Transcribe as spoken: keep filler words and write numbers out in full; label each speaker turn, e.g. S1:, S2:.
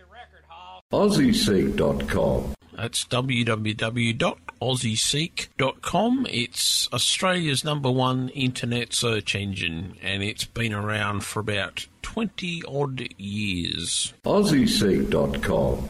S1: Aussie Seek dot com.
S2: That's w w w dot aussie seek dot com. It's Australia's number one internet search engine, and it's been around for about twenty odd years.
S1: Aussie Seek dot com.